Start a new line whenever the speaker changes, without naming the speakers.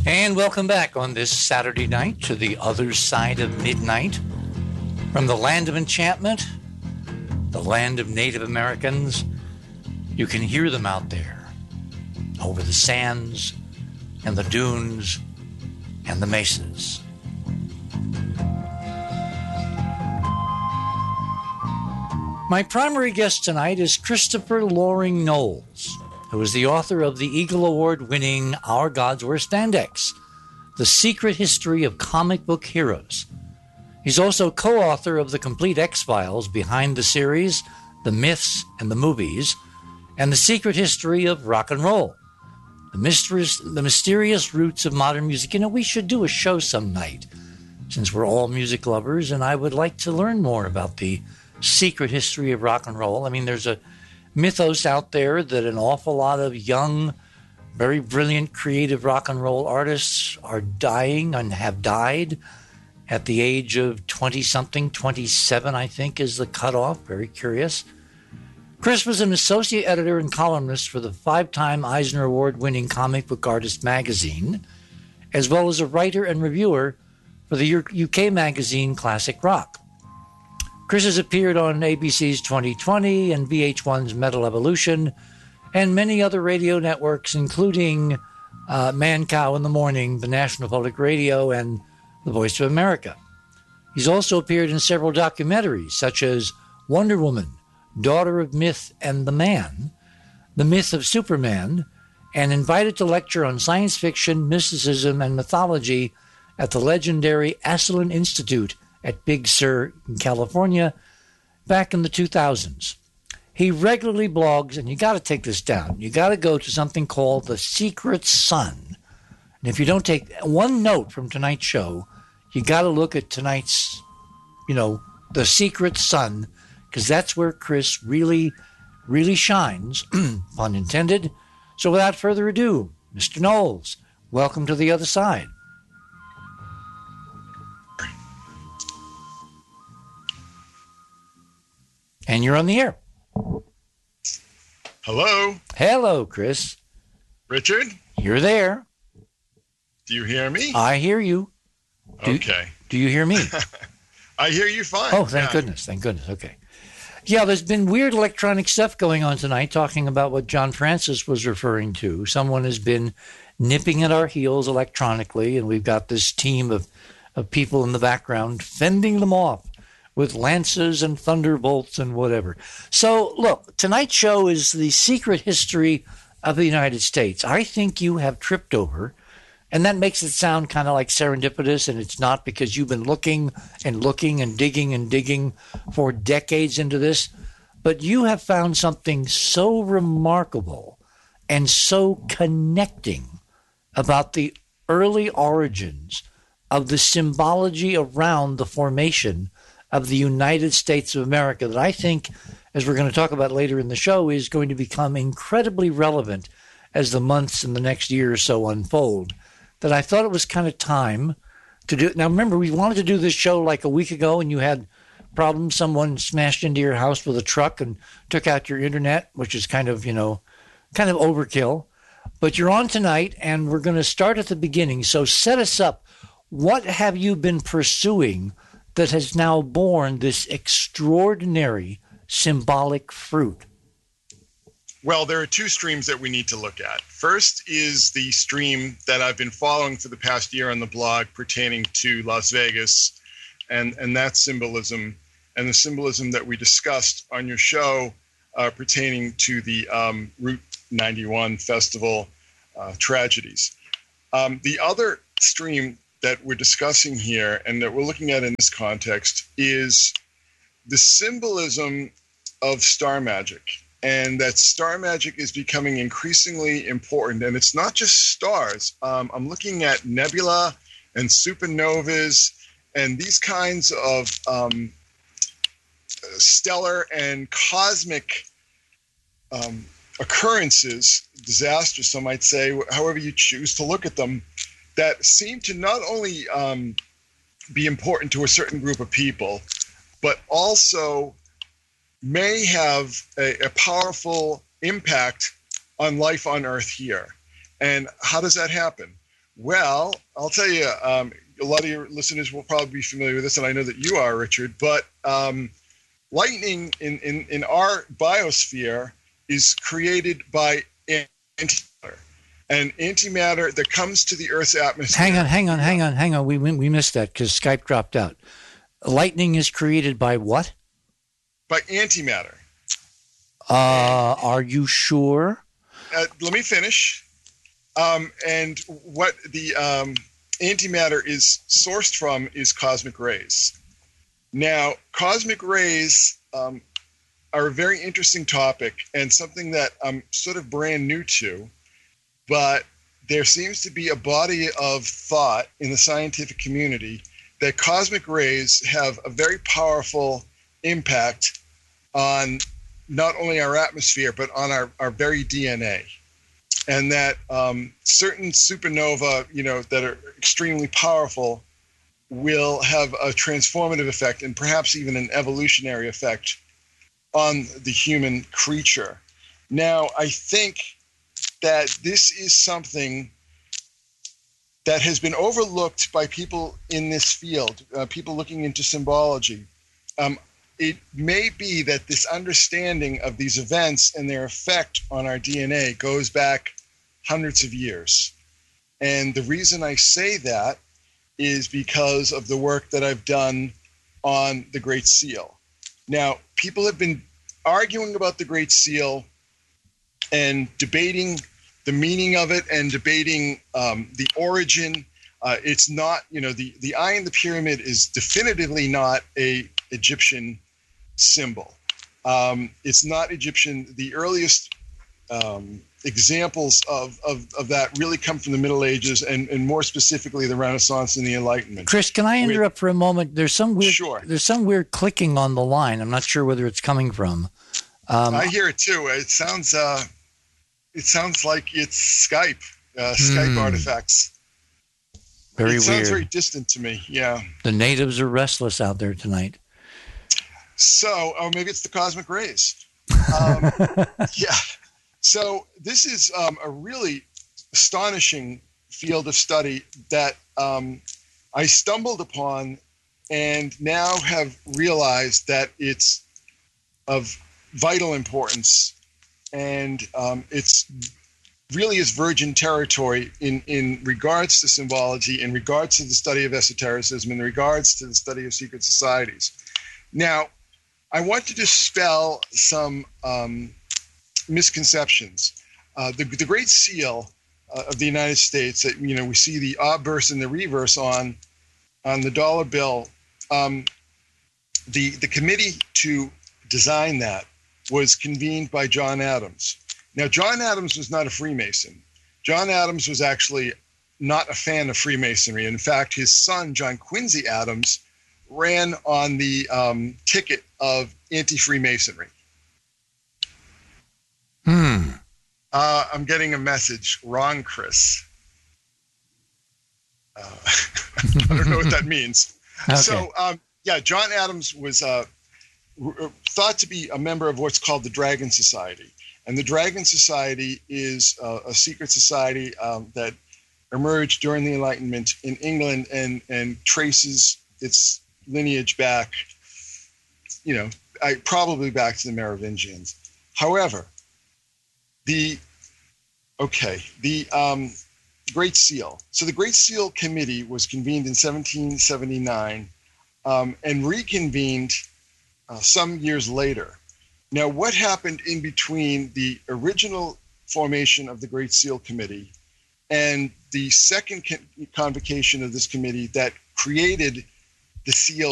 And welcome back on this Saturday night to the other side of midnight. From the land of enchantment, the land of Native Americans, you can hear them out there over the sands and the dunes and the mesas. My primary guest tonight is Christopher Loring Knowles, who is the author of the Eagle Award-winning Our God's Worst Spandex, The Secret History of Comic Book Heroes. He's also co-author of the complete X-Files behind the series, the myths and the movies, and the secret history of rock and roll, the mysterious roots of modern music. You know, we should do a show some night, since we're all music lovers, and I would like to learn more about the secret history of rock and roll. I mean, there's a mythos out there that an awful lot of young, very brilliant, creative rock and roll artists are dying and have died at the age of 20-something, 27, I think, is the cutoff. Very curious. Chris was an associate editor and columnist for the 5-time Eisner Award-winning Comic Book Artist magazine, as well as a writer and reviewer for the UK magazine Classic Rock. Chris has appeared on ABC's 2020 and VH1's Metal Evolution and many other radio networks, including Man Cow in the Morning, the National Public Radio, and The Voice of America. He's also appeared in several documentaries, such as Wonder Woman, Daughter of Myth and the Man, The Myth of Superman, and invited to lecture on science fiction, mysticism, and mythology at the legendary Esalen Institute at Big Sur in California back in the 2000s. He regularly blogs, and you got to take this down. You got to go to something called The Secret Sun. And if you don't take one note from tonight's show, you got to look at tonight's, The Secret Sun, because that's where Chris really, really shines, pun intended. So without further ado, Mr. Knowles, welcome to the other side. And you're on the air.
Hello.
Hello, Chris.
Richard?
You're there.
Do you hear me?
I hear you.
Okay.
Do you hear me?
I hear you fine.
Oh, thank goodness. Thank goodness. Okay. Yeah, there's been weird electronic stuff going on tonight, talking about what John Francis was referring to. Someone has been nipping at our heels electronically, and we've got this team of people in the background fending them off with lances and thunderbolts and whatever. So, look, tonight's show is the secret history of the United States. I think you have tripped over, and that makes it sound kind of like serendipitous, and it's not, because you've been looking and looking and digging for decades into this. But you have found something so remarkable and so connecting about the early origins of the symbology around the formation of the United States of America that I think, as we're going to talk about later in the show, is going to become incredibly relevant as the months and the next year or so unfold, that I thought it was kind of time to do it. Now, remember, we wanted to do this show like a week ago, and you had problems. Someone smashed into your house with a truck and took out your internet, which is kind of overkill. But you're on tonight, and we're going to start at the beginning. So set us up. What have you been pursuing that has now borne this extraordinary symbolic fruit?
Well, there are two streams that we need to look at. First is the stream that I've been following for the past year on the blog pertaining to Las Vegas and that symbolism, and the symbolism that we discussed on your show pertaining to the Route 91 festival tragedies. The other stream that we're discussing here and that we're looking at in this context is the symbolism of star magic, and that star magic is becoming increasingly important. And it's not just stars. I'm looking at nebula and supernovas and these kinds of stellar and cosmic occurrences, disasters, some might say, however you choose to look at them, that seem to not only be important to a certain group of people, but also may have a powerful impact on life on Earth here. And how does that happen? Well, I'll tell you, a lot of your listeners will probably be familiar with this, and I know that you are, Richard, but lightning in our biosphere is created by antimatter. And antimatter that comes to the Earth's atmosphere.
Hang on. We missed that because Skype dropped out. Lightning is created by what?
By antimatter.
Are you sure?
Let me finish. And what the antimatter is sourced from is cosmic rays. Now, cosmic rays are a very interesting topic and something that I'm sort of brand new to, but there seems to be a body of thought in the scientific community that cosmic rays have a very powerful impact on not only our atmosphere, but on our very DNA. And that certain supernova, that are extremely powerful will have a transformative effect and perhaps even an evolutionary effect on the human creature. Now, I think that this is something that has been overlooked by people in this field, people looking into symbology. It may be that this understanding of these events and their effect on our DNA goes back hundreds of years. And the reason I say that is because of the work that I've done on the Great Seal. Now, people have been arguing about the Great Seal and debating the meaning of it and debating the origin. It's not, the eye in the pyramid is definitively not a Egyptian symbol. It's not Egyptian. The earliest examples of that really come from the Middle Ages and more specifically the Renaissance and the Enlightenment.
Chris, can I interrupt for a moment? There's some weird,
Sure.
There's some weird clicking on the line. I'm not sure whether it's coming from.
I hear it too. It sounds like it's Skype, Skype artifacts.
Very weird.
It sounds very distant to me. Yeah.
The natives are restless out there tonight.
So, maybe it's the cosmic rays. Yeah. So this is a really astonishing field of study that I stumbled upon and now have realized that it's of vital importance, and it's really is virgin territory in regards to symbology, in regards to the study of esotericism, in regards to the study of secret societies. Now, I want to dispel some misconceptions. The Great Seal of the United States that we see the obverse and the reverse on the dollar bill. The committee to design that was convened by John Adams. Now, John Adams was not a Freemason. John Adams was actually not a fan of Freemasonry. In fact, his son, John Quincy Adams, ran on the ticket of anti-Freemasonry. I'm getting a message. Wrong, Chris. I don't know what that means. Okay. So, John Adams was thought to be a member of what's called the Dragon Society. And the Dragon Society is a secret society that emerged during the Enlightenment in England and traces its lineage back, probably back to the Merovingians. However, the Great Seal. So the Great Seal Committee was convened in 1779 and reconvened some years later. Now, what happened in between the original formation of the Great Seal Committee and the second convocation of this committee that created the seal